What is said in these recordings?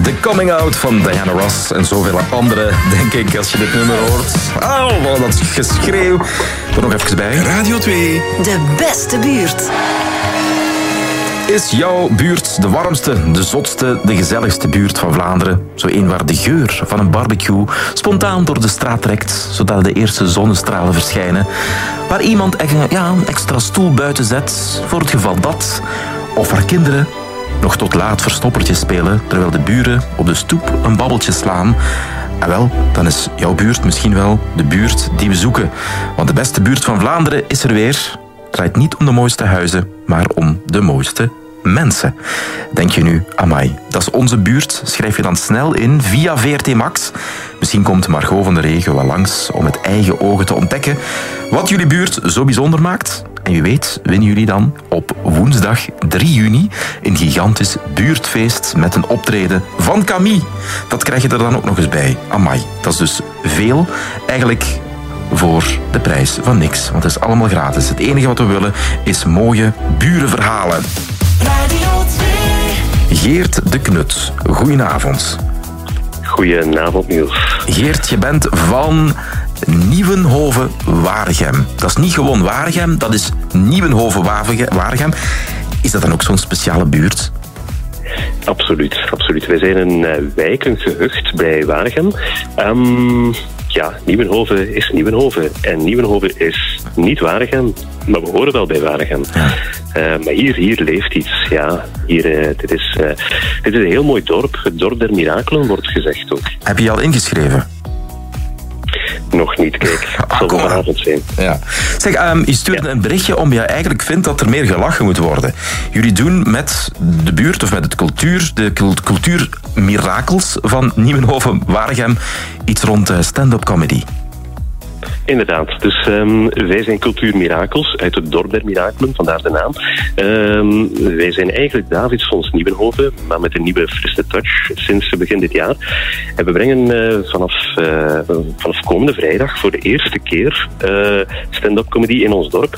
The Coming Out van Diana Ross en zoveel andere, denk ik, als je dit nummer hoort. Oh, dat geschreeuw. Er nog even bij. Radio 2. De beste buurt. Is jouw buurt de warmste, de zotste, de gezelligste buurt van Vlaanderen? Zo een waar de geur van een barbecue spontaan door de straat trekt, zodat de eerste zonnestralen verschijnen. Waar iemand een extra stoel buiten zet, voor het geval dat. Of waar kinderen nog tot laat verstoppertje spelen, terwijl de buren op de stoep een babbeltje slaan. En wel, dan is jouw buurt misschien wel de buurt die we zoeken. Want de beste buurt van Vlaanderen is er weer. Het draait niet om de mooiste huizen, maar om de mooiste mensen. Denk je nu, amai, dat is onze buurt? Schrijf je dan snel in via VRT Max. Misschien komt Margot van der Regen wel langs om met eigen ogen te ontdekken wat jullie buurt zo bijzonder maakt. En wie weet winnen jullie dan op woensdag 3 juni een gigantisch buurtfeest met een optreden van Camille. Dat krijg je er dan ook nog eens bij. Amai, dat is dus veel. Eigenlijk voor de prijs van niks, want het is allemaal gratis. Het enige wat we willen is mooie burenverhalen. Radio 2. Geert de Knut, goedenavond. Goedenavond, Niels. Geert, je bent van Nieuwenhove-Waregem. Dat is niet gewoon Waregem, dat is Nieuwenhove-Waregem. Is dat dan ook zo'n speciale buurt? Absoluut, absoluut. Wij zijn een wijk, een gehucht bij Waregem. Nieuwenhove is Nieuwenhove. En Nieuwenhove is niet Waregem, maar we horen wel bij Waregem. Ja. Maar hier leeft iets. Ja, dit is een heel mooi dorp. Het dorp der mirakelen wordt gezegd ook. Heb je je al ingeschreven? Nog niet, kijk. Het zal vanavond zijn. Ja. Zeg, je stuurde een berichtje om je eigenlijk vindt dat er meer gelachen moet worden. Jullie doen met de buurt of met de cultuurmirakels van Nieuwenhove-Waregem iets rond stand-up comedy. Inderdaad, dus wij zijn cultuurmirakels uit het dorp der mirakelen, vandaar de naam. Wij zijn eigenlijk Davidsfonds Nieuwenhove, maar met een nieuwe frisse touch sinds begin dit jaar. En we brengen vanaf komende vrijdag voor de eerste keer stand-up comedy in ons dorp.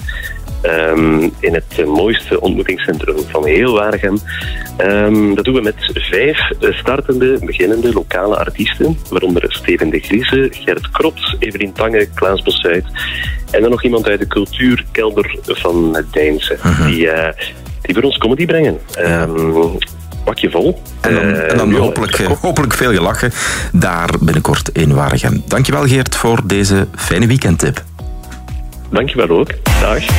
In het mooiste ontmoetingscentrum van heel Waregem. Dat doen we met 5 startende, beginnende lokale artiesten, waaronder Steven de Grieze, Gert Krops, Evelien Tange, Klaas Bossuit en dan nog iemand uit de cultuurkelder van Deinze, die voor ons comedy brengen. Pakje vol. En dan hopelijk veel gelachen daar binnenkort in Waregem. Dankjewel Geert voor deze fijne weekendtip. Dankjewel ook. Dag.